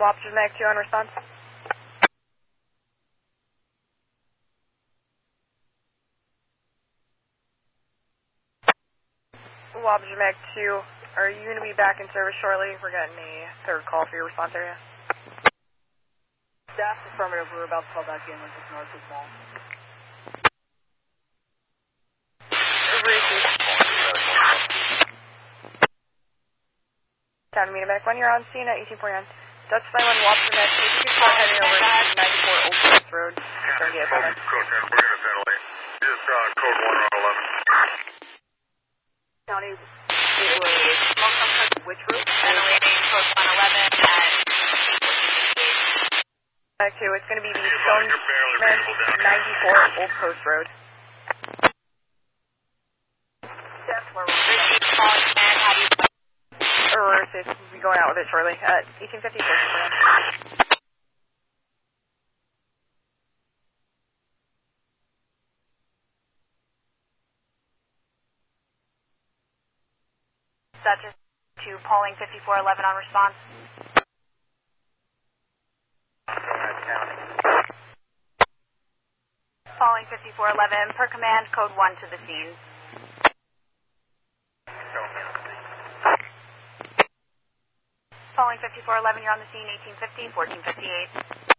Wapers Mag 2 on response. Wapers Mag 2, are you going to be back in service shortly? We're getting a third call for your response area. Staff, affirmative, we're about to call back in, we're just north of the mall. Town meeting back when you're on scene at 1849. That's fine when Wapers Mag 2, you can start heading over to 94 Old Post Road. Code 10, we're going to ventilate. Just code 1 on 11. County, which route? Ventilating code 111 and Mag 2, it's going to be the Stone 94 Old Post Road. Staff, where we're receive calling and how do you Or we'll be going out with it shortly at 1850. Dutchess to polling 5411 on response. Polling 5411 per command, code 1 to the scene. Polling 5411, you're on the scene, 1850, 1458.